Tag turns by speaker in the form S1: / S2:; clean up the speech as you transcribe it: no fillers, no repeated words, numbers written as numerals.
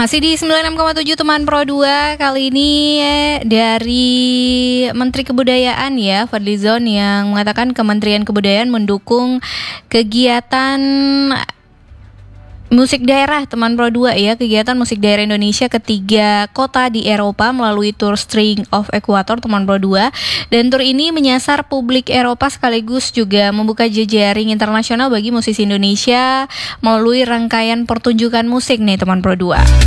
S1: Masih di 96,7 teman Pro 2. Kali ini dari Menteri Kebudayaan ya, Fadlizon, yang mengatakan Kementerian Kebudayaan mendukung kegiatan musik daerah teman Pro 2 ya, kegiatan musik daerah Indonesia ke 3 kota di Eropa melalui tour String of Equator teman Pro 2. Dan tour ini menyasar publik Eropa sekaligus juga membuka jejaring internasional bagi musisi Indonesia melalui rangkaian pertunjukan musik nih teman Pro 2.